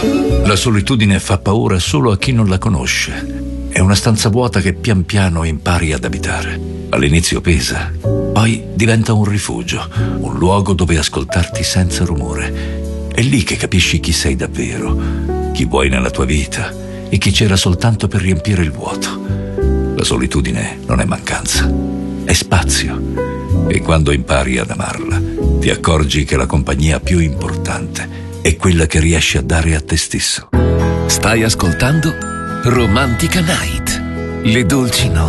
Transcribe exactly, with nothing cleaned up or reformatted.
La solitudine fa paura solo a chi non la conosce. È una stanza vuota che pian piano impari ad abitare. All'inizio pesa, poi diventa un rifugio, un luogo dove ascoltarti senza rumore. È lì che capisci chi sei davvero, chi vuoi nella tua vita e chi c'era soltanto per riempire il vuoto. La solitudine non è mancanza, è spazio. E quando impari ad amarla, ti accorgi che la compagnia più importante è quella che riesci a dare a te stesso. Stai ascoltando Romantica Night, le dolci note